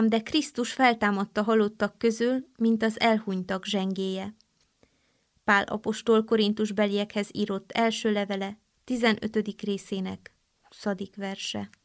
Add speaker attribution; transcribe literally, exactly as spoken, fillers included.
Speaker 1: Ám de Krisztus feltámadt a halottak közül, mint az elhunytak zsengéje. Pál apostol Korintusbeliekhez írott első levele, tizenötödik részének huszadik verse.